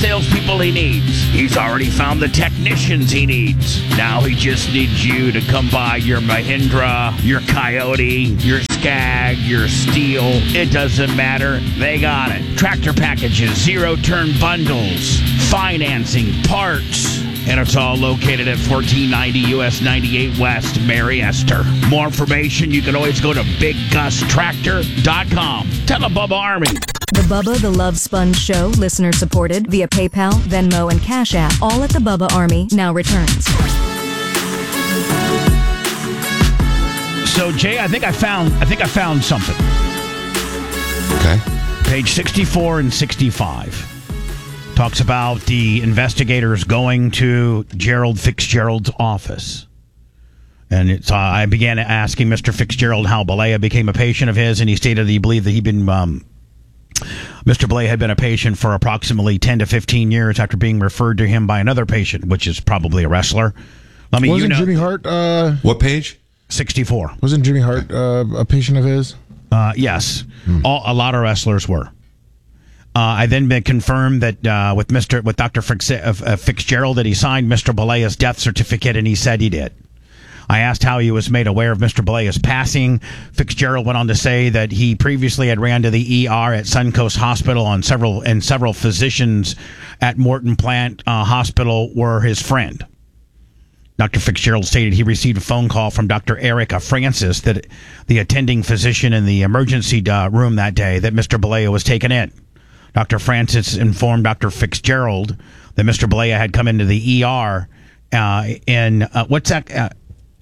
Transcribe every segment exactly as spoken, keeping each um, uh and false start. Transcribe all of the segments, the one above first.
salespeople he needs. He's already found the technicians he needs. Now he just needs you to come by your Mahindra, your Coyote, your Skag, your Steel. It doesn't matter. They got it. Tractor packages, zero-turn bundles, financing, parts. And it's all located at fourteen ninety U S ninety-eight West, Mary Esther. More information, you can always go to big gus tractor dot com. Tell the Bubba Army. The Bubba the Love Sponge Show, listener supported via PayPal, Venmo, and Cash App, all at the Bubba Army, now returns. So Jay, I think I found I think I found something. Okay. Page sixty-four and sixty-five. Talks about the investigators going to Gerald Fitzgerald's office. And it's, uh, I began asking Mister Fitzgerald how Balea became a patient of his, and he stated that he believed that he'd been, um, Mister Balea had been a patient for approximately ten to fifteen years after being referred to him by another patient, which is probably a wrestler. Let me, Wasn't you know, Jimmy Hart... Uh, what page? sixty-four. Wasn't Jimmy Hart uh, a patient of his? Uh, yes. Hmm. All, a lot of wrestlers were. Uh, I then been confirmed that uh, with Mister with Doctor Fitz, uh, Fitzgerald that he signed Mister Balea's death certificate, and he said he did. I asked how he was made aware of Mister Balea's passing. Fitzgerald went on to say that he previously had ran to the E R at Suncoast Hospital, and several and several physicians at Morton Plant uh, Hospital were his friend. Doctor Fitzgerald stated he received a phone call from Doctor Erica Francis, that the attending physician in the emergency uh, room that day, that Mister Balea was taken in. Doctor Francis informed Doctor Fitzgerald that Mister Balea had come into the E R uh, in uh, what's that? Uh,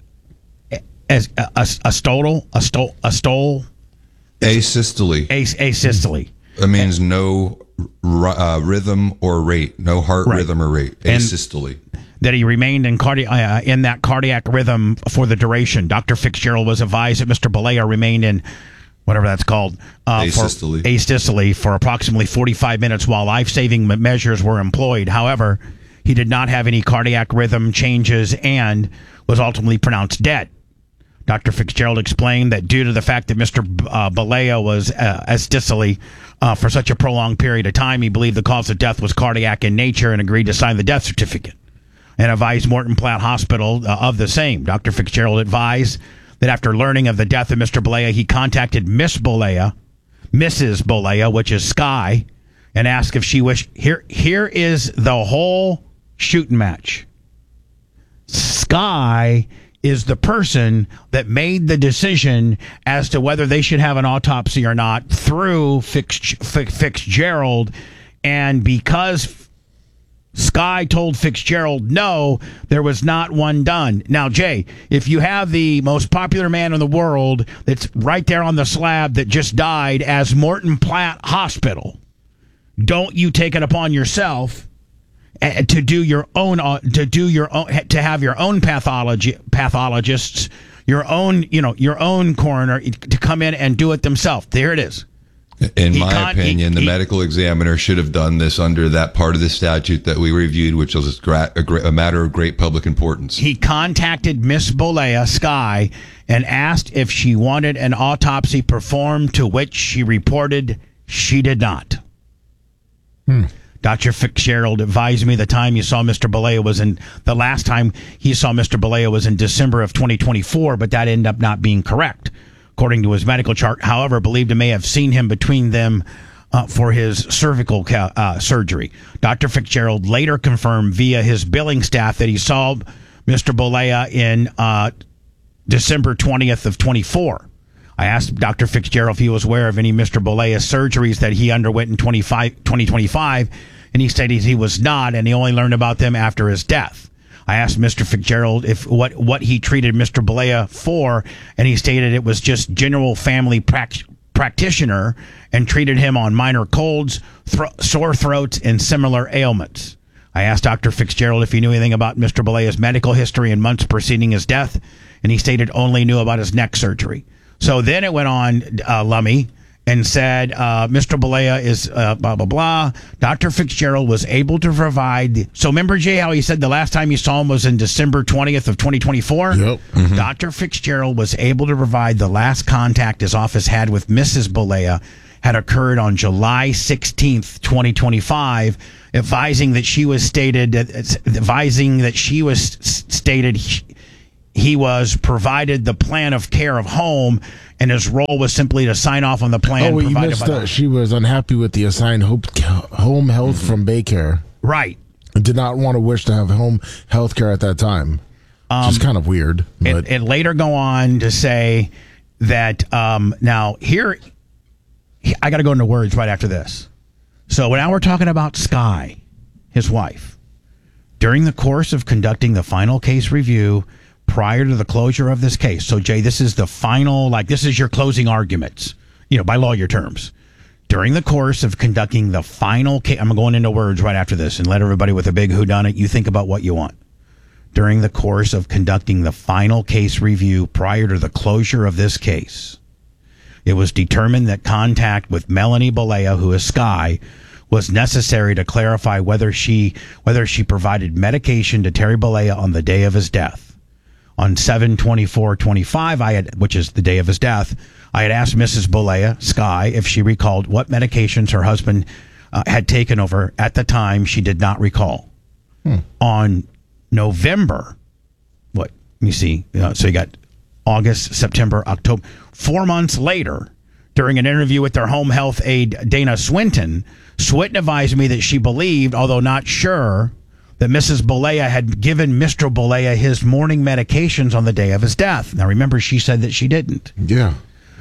as a, a, a stole, a stole, a stole, asystole. A, asystole. It means no uh, rhythm or rate, no heart right. rhythm or rate. Asystole. And that he remained in cardi- uh, in that cardiac rhythm for the duration. Doctor Fitzgerald was advised that Mister Balea remained in whatever that's called, uh, asystole. for asystole for approximately forty-five minutes while life-saving measures were employed. However, he did not have any cardiac rhythm changes and was ultimately pronounced dead. Doctor Fitzgerald explained that due to the fact that Mister B- uh, Balea was uh, asystole uh, for such a prolonged period of time, he believed the cause of death was cardiac in nature and agreed to sign the death certificate and advised Morton Plant Hospital uh, of the same. Doctor Fitzgerald advised that after learning of the death of Mister Balea, he contacted Miss Balea, Missus Balea, which is Sky, and asked if she wished. Here, here is the whole shooting match. Sky is the person that made the decision as to whether they should have an autopsy or not through Fitz, Fitzgerald, and because Sky told Fitzgerald no, there was not one done. Now, Jay, if you have the most popular man in the world that's right there on the slab that just died as Morton Plant Hospital, don't you take it upon yourself uh, to do your own uh, to do your own to have your own pathology pathologists, your own you know your own coroner to come in and do it themselves? There it is. In He my con- opinion, he- the he- medical examiner should have done this under that part of the statute that we reviewed, which was a, gra- a, gra- a matter of great public importance. He contacted Miss Balea, Sky, and asked if she wanted an autopsy performed, to which she reported she did not. Hmm. Doctor Fitzgerald advised me the time you saw Mister Balea was in, the last time he saw Mister Balea was in December of twenty twenty-four, but that ended up not being correct, according to his medical chart. However, believed to may have seen him between them uh, for his cervical ca- uh, surgery. Doctor Fitzgerald later confirmed via his billing staff that he saw Mister Balea in uh, December twentieth of twenty-four. I asked Doctor Fitzgerald if he was aware of any Mister Balea surgeries that he underwent in twenty twenty-five, and he stated he was not, and he only learned about them after his death. I asked Mister Fitzgerald if what, what he treated Mister Balea for, and he stated it was just general family prac- practitioner and treated him on minor colds, thro- sore throats, and similar ailments. I asked Doctor Fitzgerald if he knew anything about Mister Balea's medical history in months preceding his death, and he stated only knew about his neck surgery. So then it went on, uh, Lummy, and said uh, Mister Balea is uh, blah, blah, blah. Doctor Fitzgerald was able to provide. So remember, Jay, how he said the last time you saw him was in December twentieth of twenty twenty-four? Yep. Mm-hmm. Doctor Fitzgerald was able to provide the last contact his office had with Missus Balea, had occurred on July sixteenth, twenty twenty-five, advising that she was stated, advising that she was stated he, he was provided the plan of care of home, and his role was simply to sign off on the plan. Oh, you provided missed by the, that. She was unhappy with the assigned hope, home health mm-hmm. from Baycare. Right. And did not want to wish to have home health care at that time. Um, which is kind of weird. But. It, it later go on to say that, um, now here, I got to go into words right after this. So now we're talking about Sky, his wife. During the course of conducting the final case review prior to the closure of this case. So, Jay, this is the final, like, this is your closing arguments, you know, by lawyer terms. During the course of conducting the final case, I'm going into words right after this and let everybody with a big whodunit, you think about what you want. During the course of conducting the final case review prior to the closure of this case, it was determined that contact with Melanie Balea, who is Sky, was necessary to clarify whether she whether she provided medication to Terry Balea on the day of his death. On seven twenty-four twenty-five, I had, which is the day of his death, I had asked Missus Balea, Sky, if she recalled what medications her husband uh, had taken over. At the time, she did not recall. Hmm. On November, what? Let me see. Uh, so you got August, September, October. Four months later, during an interview with their home health aide, Dana Swinton, Swinton advised me that she believed, although not sure, that Missus Balea had given Mister Balea his morning medications on the day of his death. Now, remember, she said that she didn't. Yeah.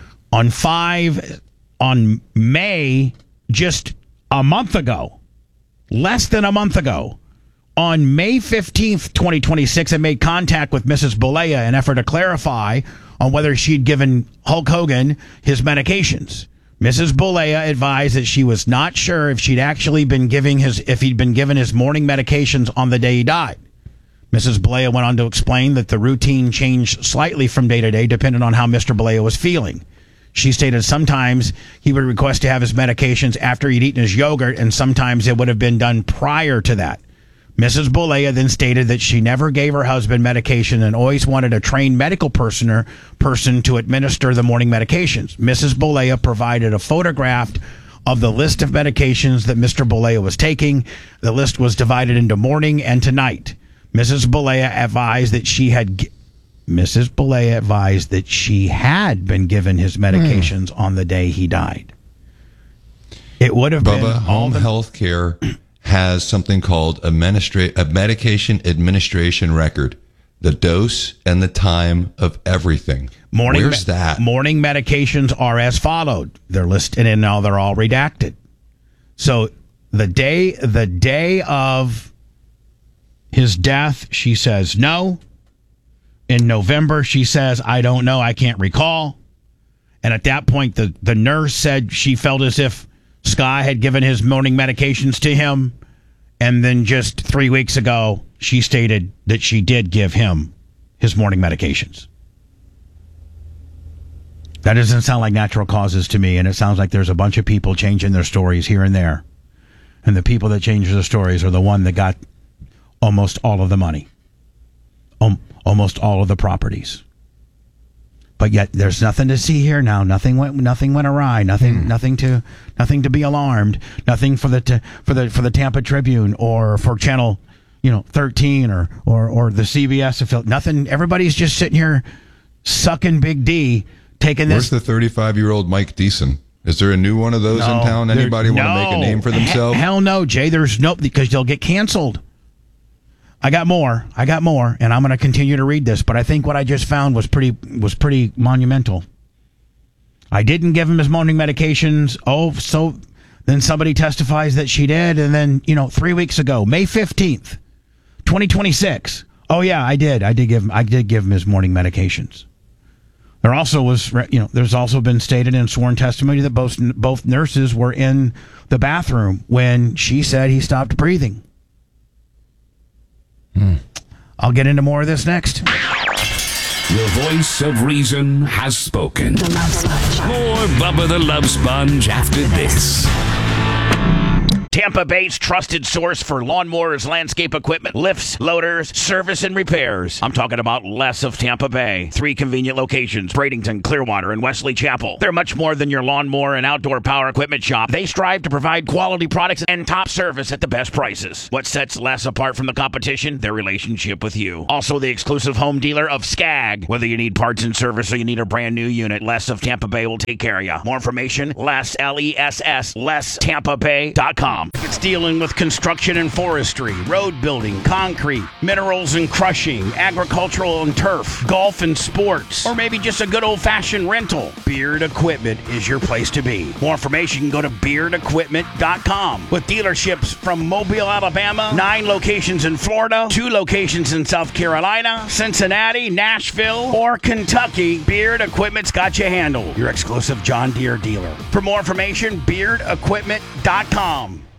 On five, on May, just a month ago, less than a month ago, on May fifteenth, twenty twenty-six, I made contact with Missus Balea in an effort to clarify on whether she'd given Hulk Hogan his medications. Missus Balea advised that she was not sure if she'd actually been giving his, if he'd been given his morning medications on the day he died. Missus Balea went on to explain that the routine changed slightly from day to day, depending on how Mister Balea was feeling. She stated sometimes he would request to have his medications after he'd eaten his yogurt, and sometimes it would have been done prior to that. Missus Balea then stated that she never gave her husband medication and always wanted a trained medical person, person to administer the morning medications. Missus Balea provided a photograph of the list of medications that Mister Balea was taking. The list was divided into morning and to night. Missus Balea advised that she had Missus Balea advised that she had been given his medications mm. on the day he died. It would have Bubba, been home the- health care has something called a, ministra- a medication administration record, the dose and the time of everything. Morning Where's me- that? Morning medications are as followed. They're listed and now they're all redacted. So the day the day of his death, she says no. In November, she says, I don't know, I can't recall. And at that point, the, the nurse said she felt as if Sky had given his morning medications to him. And then just three weeks ago, she stated that she did give him his morning medications. That doesn't sound like natural causes to me, and it sounds like there's a bunch of people changing their stories here and there. And the people that change their stories are the one that got almost all of the money, um, almost all of the properties. But yet, there's nothing to see here now. Nothing went. Nothing went awry. Nothing. Mm. Nothing to. Nothing to be alarmed. Nothing for the t- for the for the Tampa Tribune or for Channel, you know, thirteen or or or the C B S affiliate. Nothing. Everybody's just sitting here, sucking Big D, taking Where's this. Where's the thirty-five-year-old Mike Deason? Is there a new one of those no, in town? Anybody want to no. make a name for themselves? He- hell no, Jay. There's no, because they'll get canceled. I got more. I got more, and I'm going to continue to read this. But I think what I just found was pretty was pretty monumental. I didn't give him his morning medications. Oh, so then somebody testifies that she did, and then you know, three weeks ago, May fifteenth, twenty twenty-six. Oh yeah, I did. I did give him. I did give him his morning medications. There also was, you know, there's also been stated in sworn testimony that both both nurses were in the bathroom when she said he stopped breathing. Hmm. I'll get into more of this next. The voice of reason has spoken. The Love Sponge. More Bubba the Love Sponge after this. Tampa Bay's trusted source for lawnmowers, landscape equipment, lifts, loaders, service, and repairs. I'm talking about Les of Tampa Bay. Three convenient locations, Bradenton, Clearwater, and Wesley Chapel. They're much more than your lawnmower and outdoor power equipment shop. They strive to provide quality products and top service at the best prices. What sets Les apart from the competition? Their relationship with you. Also, the exclusive home dealer of Skag. Whether you need parts and service or you need a brand new unit, Les of Tampa Bay will take care of you. More information, Les, L E S S, les tampa bay dot com. If it's dealing with construction and forestry, road building, concrete, minerals and crushing, agricultural and turf, golf and sports, or maybe just a good old-fashioned rental, Beard Equipment is your place to be. More information, you can go to beard equipment dot com. With dealerships from Mobile, Alabama, nine locations in Florida, two locations in South Carolina, Cincinnati, Nashville, or Kentucky, Beard Equipment's got you handled. Your exclusive John Deere dealer. For more information, beard equipment dot com.